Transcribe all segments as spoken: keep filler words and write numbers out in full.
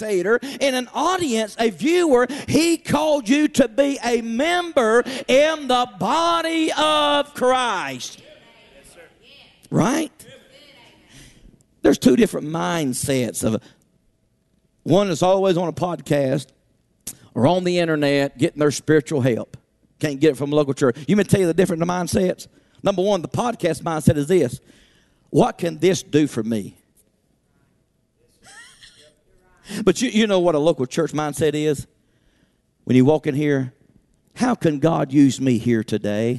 spectator, in an audience, a viewer. He called you to be a member in the body of Christ. Right? There's two different mindsets. Of one is always on a podcast or on the internet getting their spiritual help. Can't get it from a local church. You may tell you the different mindsets. Number one, the podcast mindset is this. What can this do for me? But you, you know what a local church mindset is? When you walk in here, how can God use me here today?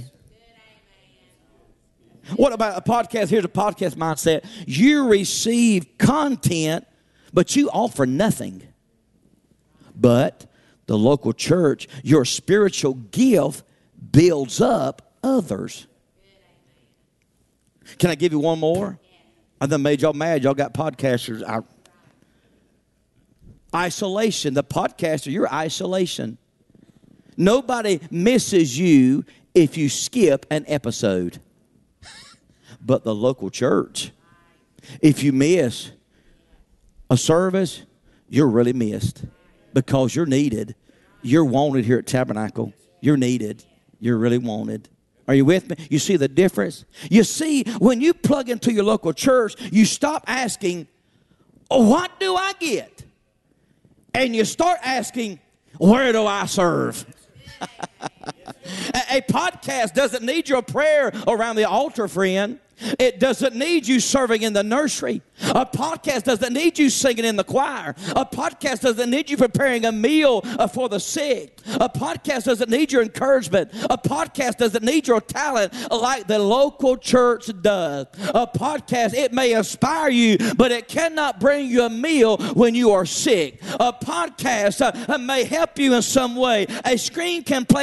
What about a podcast? Here's a podcast mindset. You receive content, but you offer nothing. But the local church, your spiritual gift builds up others. Can I give you one more? I done made y'all mad. Y'all got podcasters. I, isolation. The podcaster, you're isolation. Nobody misses you if you skip an episode. But the local church, if you miss a service, you're really missed. Because you're needed. You're wanted here at Tabernacle. You're needed. You're really wanted. Are you with me? You see the difference? You see, when you plug into your local church, you stop asking, oh, what do I get? And you start asking, where do I serve? A podcast doesn't need your prayer around the altar, friend. It doesn't need you serving in the nursery. A podcast doesn't need you singing in the choir. A podcast doesn't need you preparing a meal for the sick. A podcast doesn't need your encouragement. A podcast doesn't need your talent like the local church does. A podcast, it may inspire you, but it cannot bring you a meal when you are sick. A podcast uh, may help you in some way. A screen can play